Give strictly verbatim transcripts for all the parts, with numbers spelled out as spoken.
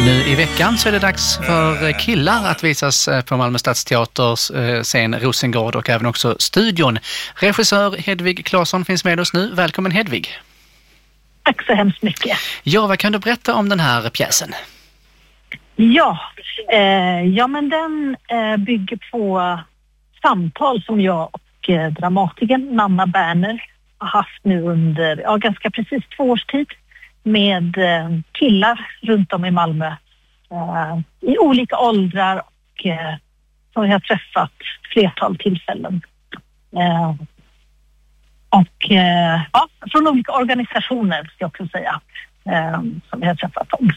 Nu i veckan så är det dags för Killar att visas på Malmö Stadsteaters scen Rosengård och även också Studion. Regissör Hedvig Claesson finns med oss nu. Välkommen Hedvig. Tack så hemskt mycket. Ja, vad kan du berätta om den här pjäsen? Ja, eh, ja men den eh, bygger på samtal som jag och eh, dramatikern Nanna Berner har haft nu under ja, ganska precis två års tid med eh, killar runt om i Malmö eh, i olika åldrar och eh, som vi har träffat flertal tillfällen. Eh, och eh, ja, från olika organisationer ska jag också säga eh, som vi har träffat om.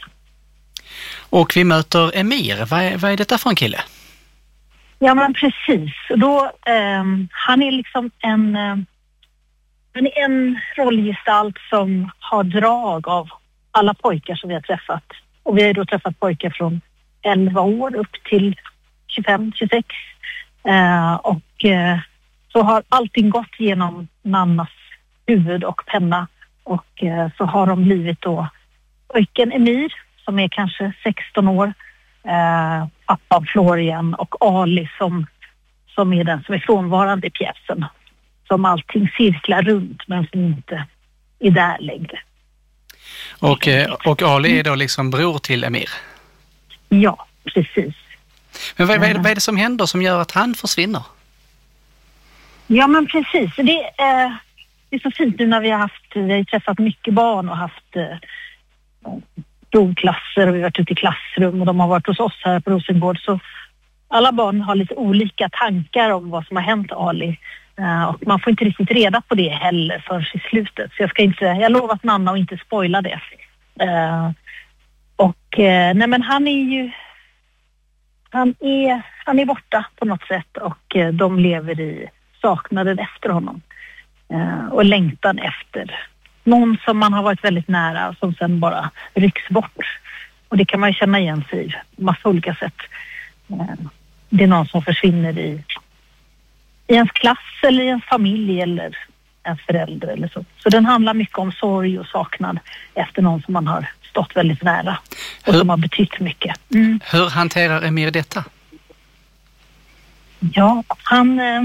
Och vi möter Emir. Vad är, vad är detta för en kille? Ja men precis. Då, eh, han är liksom en, eh, han är en rollgestalt som har drag av alla pojkar som vi har träffat. Och vi har då träffat pojkar från elva år upp till tjugofem tjugosex. Eh, och eh, så har allting gått genom Nannas huvud och penna. Och eh, så har de blivit då pojken Emir som är kanske sexton år. Eh, pappan Florian och Ali som, som är den som är frånvarande i pjäsen. Som allting cirklar runt men som inte är där längre. Och, och Ali är då liksom bror till Emir? Ja, precis. Men vad, vad, är det, vad är det som händer som gör att han försvinner? Ja men precis. Det, eh, det är så fint nu när vi har haft, vi har träffat mycket barn och haft eh, provklasser och vi har varit ute i klassrum och de har varit hos oss här på Rosengård. Så alla barn har lite olika tankar om vad som har hänt Ali. Uh, och man får inte riktigt reda på det heller förrän i slutet. Så jag ska inte, jag har lovat Nanna att inte spoila det. Uh, och uh, nej men han är ju, han är, han är borta på något sätt och uh, de lever i saknaden efter honom. Uh, och längtan efter någon som man har varit väldigt nära och som sen bara rycks bort. Och det kan man ju känna igen sig i massa olika sätt. Uh, det är någon som försvinner i i ens klass eller i ens familj eller ens förälder eller så. Så den handlar mycket om sorg och saknad efter någon som man har stått väldigt nära och hur, som har betytt mycket. Mm. Hur hanterar Emir detta? Ja, han eh,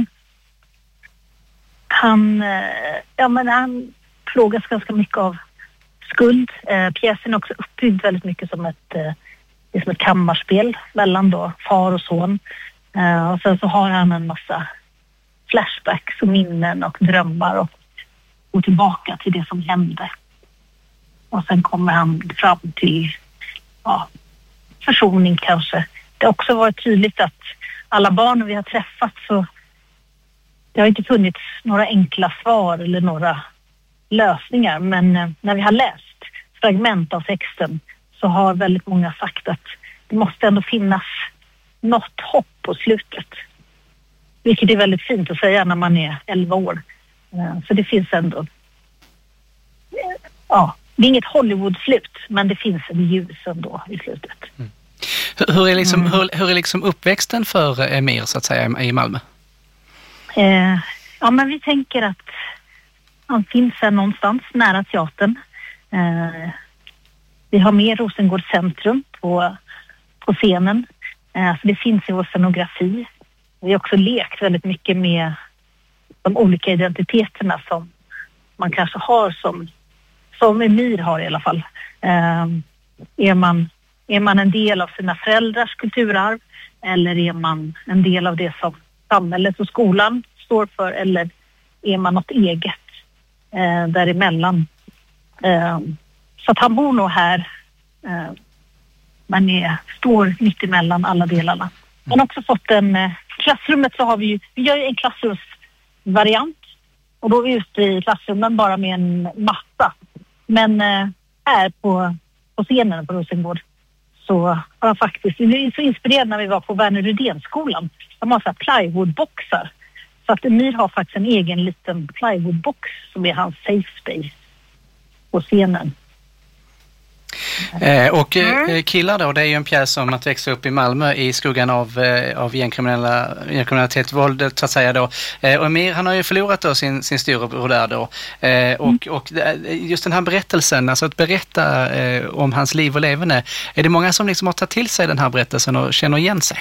han eh, ja men han plågas ganska mycket av skuld. Eh, pjäsen är också uppbyggd väldigt mycket som ett eh, det är som ett kammarspel mellan då far och son. Eh, och sen så har han en massa flashbacks och minnen och drömmar och gå tillbaka till det som hände. Och sen kommer han fram till ja, försoning kanske. Det har också varit tydligt att alla barn vi har träffat så det har inte funnits några enkla svar eller några lösningar. Men när vi har läst fragment av texten så har väldigt många sagt att det måste ändå finnas något hopp på slutet. Vilket är väldigt fint att säga när man är elva år. Så det finns ändå... Ja, det är inget Hollywood-slut, men det finns en ljus ändå i slutet. Mm. Hur, hur, är liksom, mm. hur, hur är liksom uppväxten för Emir så att säga i Malmö? Eh, ja, men vi tänker att han finns här någonstans nära teatern. Eh, vi har med Rosengård centrum på, på scenen. Eh, så det finns i vår scenografi. Vi har också lekt väldigt mycket med de olika identiteterna som man kanske har som, som Emir har i alla fall. Eh, är, man, är man en del av sina föräldrars kulturarv eller är man en del av det som samhället och skolan står för eller är man något eget eh, däremellan? Eh, så att han bor nog här eh, men är, står mitt emellan alla delarna. Man har också fått en... Eh, klassrummet så har vi ju... Vi gör ju en klassrumsvariant. Och då är vi ute i klassrummen bara med en matta. Men eh, här på, på scenen på Rosengård så har han faktiskt... Vi är så inspirerade när vi var på Werner Rydén-skolan. De har så här plywoodboxar. Så att Emir har faktiskt en egen liten plywoodbox som är hans safe space på scenen. Eh, och eh, Killar då, det är ju en pjäs om att växa upp i Malmö i skuggan av, eh, av gängkriminella, gängkriminalitet, våldet så att säga då. Eh, och Emir, han har ju förlorat då sin, sin styrebror där då. Eh, och, och just den här berättelsen, alltså att berätta eh, om hans liv och levande, är det många som liksom har tagit till sig den här berättelsen och känner igen sig?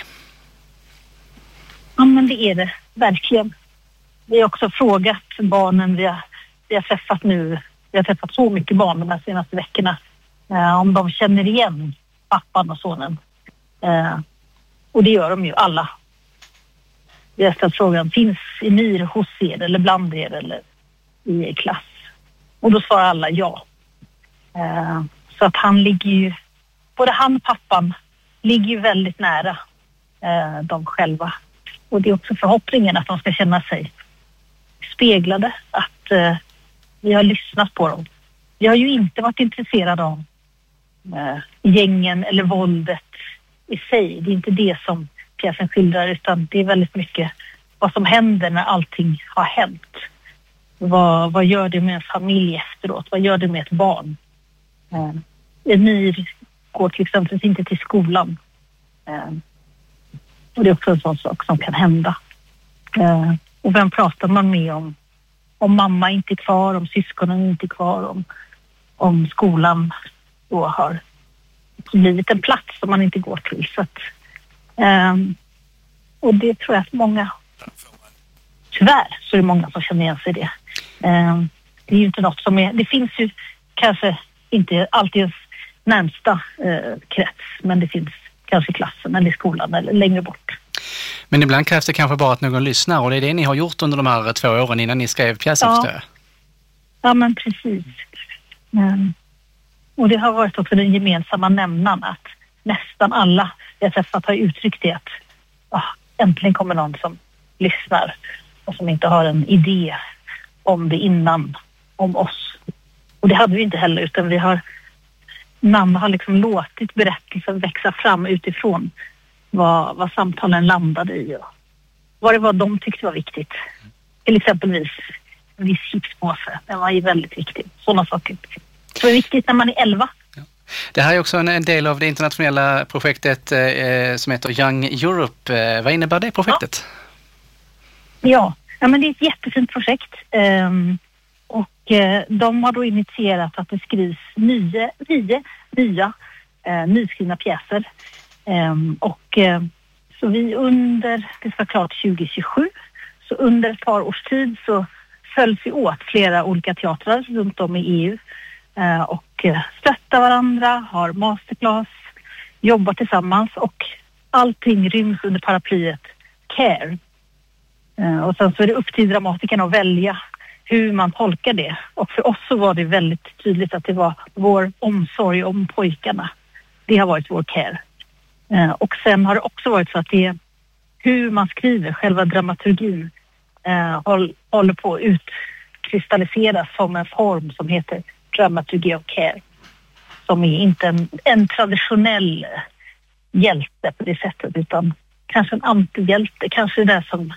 Ja, men det är det, verkligen. Vi har också frågat barnen vi har, vi har träffat nu, vi har träffat så mycket barn de här senaste veckorna, eh, om de känner igen pappan och sonen. Eh, och det gör de ju alla. Vi har ställt frågan, finns Emir hos er eller bland er eller i er klass? Och då svarar alla ja. Eh, så att han ligger ju, både han och pappan ligger ju väldigt nära eh, de själva. Och det är också förhoppningen att de ska känna sig speglade, att eh, vi har lyssnat på dem. Vi har ju inte varit intresserade av eh, gängen eller våldet i sig. Det är inte det som pjäsen skildrar, utan det är väldigt mycket vad som händer när allting har hänt. Vad, vad gör det med en familj efteråt? Vad gör det med ett barn? Eh, Emir går till exempel inte till skolan. Eh, och det är också en sån sak som kan hända. Eh, och vem pratar man med om? Om mamma inte är kvar, om syskonen inte är kvar, om, om skolan då har blivit en plats som man inte går till. Så att, eh, och det tror jag att många, tyvärr så är det många som känner igen sig i det. Eh, det är ju inte något som är, det finns ju kanske inte alltid ens närmsta eh, krets, men det finns kanske i klassen eller i skolan eller längre bort. Men ibland krävs det kanske bara att någon lyssnar, och det är det ni har gjort under de här två åren innan ni skrev pjäsen, ja. förstår jag. Ja, men precis. Mm. Och det har varit också den gemensamma nämnaren att nästan alla jag träffat har uttryckt det att oh, äntligen kommer någon som lyssnar och som inte har en idé om det innan, om oss. Och det hade vi inte heller, utan vi har Nanna har liksom låtit berättelsen växa fram utifrån vad, vad samtalen landade i och vad det var de tyckte var viktigt. Till exempelvis en viss chipspåse, den var ju väldigt viktig. Sådana saker. Så det är viktigt när man är elva. Ja. Det här är också en, en del av det internationella projektet eh, som heter Young Europe. Eh, vad innebär det projektet? Ja, ja. ja men det är ett jättefint projekt. Um, och uh, de har då initierat att det skrivs nio, nio nya uh, nyskrivna pjäser. Um, och uh, så vi under, det ska vara klart tjugo tjugosju, så under ett par års tid så följs vi åt flera olika teatrar runt om i E U uh, och uh, stöttar varandra, har masterclass, jobbar tillsammans och allting ryms under paraplyet CARE. Uh, och sen så är det upp till dramatikerna att välja hur man tolkar det. Och för oss så var det väldigt tydligt att det var vår omsorg om pojkarna. Det har varit vår CARE. Uh, och sen har det också varit så att det är hur man skriver, själva dramaturgin uh, håll, håller på att utkristalliseras som en form som heter dramaturgi och CARE. Som är inte en, en traditionell hjälte på det sättet, utan kanske en antihjälte, kanske det som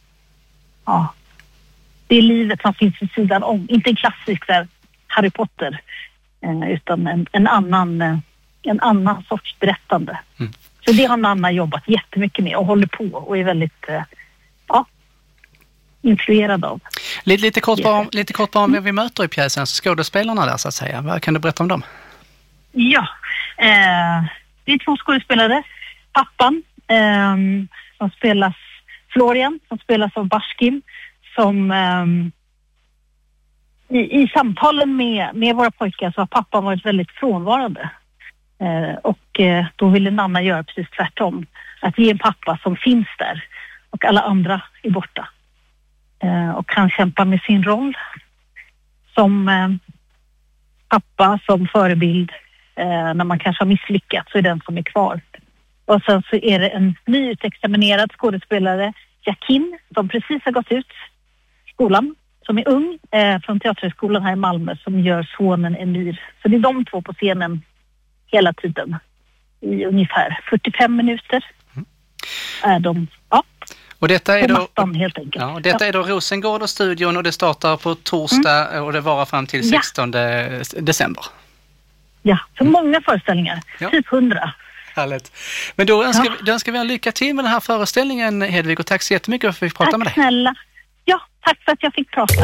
ja, det är livet som finns vid sidan om. Inte en klassisk där Harry Potter, uh, utan en, en annan uh, en annan sorts berättande. Mm. Så det har Nanna jobbat jättemycket med och håller på och är väldigt eh, ja, influerad av. Lite, lite kort bara om, lite kort bara om mm. vi möter i pjäsen, skådespelarna där så att säga. Vad kan du berätta om dem? Ja, eh, det är två skådespelare. Pappan eh, som spelas Florian, som spelas av Barskim, som eh, i, i samtalen med, med våra pojkar så har pappan varit väldigt frånvarande. Eh, och eh, då ville Nanna göra precis tvärtom. Att ge en pappa som finns där och alla andra är borta. Eh, och kan kämpa med sin roll som eh, pappa, som förebild. Eh, när man kanske har misslyckats så är den som är kvar. Och sen så är det en nyutexaminerad skådespelare, Jakin, som precis har gått ut skolan. Som är ung eh, från Teaterhögskolan här i Malmö, som gör sonen Emir. Så det är de två på scenen hela tiden i ungefär fyrtiofem minuter är de, ja, och detta är på då, mattan helt enkelt. Ja, och detta är då Rosengård och studion och det startar på torsdag mm. och det varar fram till sextonde december. Ja, för många föreställningar. Ja. Typ hundra. Härligt. Men då önskar, Ja. vi, då önskar vi en lycka till med den här föreställningen, Hedvig, och tack så jättemycket för att vi fick prata Tack med dig. snälla. Ja, tack för att jag fick prata.